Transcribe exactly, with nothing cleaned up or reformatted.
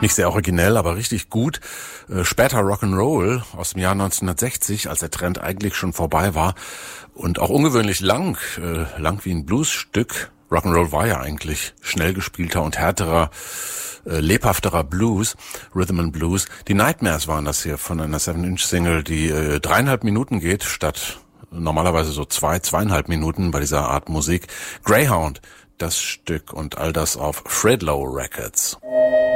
Nicht sehr originell, aber richtig gut. Äh, später Rock'n'Roll aus dem Jahr neunzehnhundertsechzig, als der Trend eigentlich schon vorbei war. Und auch ungewöhnlich lang, äh, lang wie ein Bluesstück. Rock'n'Roll war ja eigentlich schnell gespielter und härterer, äh, lebhafterer Blues, Rhythm and Blues. Die Nightmares waren das hier von einer Seven-Inch-Single, die äh, dreieinhalb Minuten geht, statt normalerweise so zwei, zweieinhalb Minuten bei dieser Art Musik. Greyhound, das Stück und all das auf Fred Lowe Records.